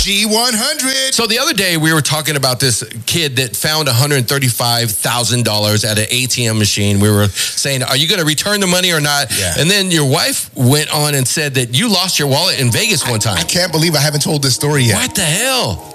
G100. So the other day we were talking about this kid that found $135,000 at an ATM machine. We were saying, are you going to return the money or not? Yeah. And then your wife went on and said that you lost your wallet in Vegas one time. I can't believe I haven't told this story yet. What the hell?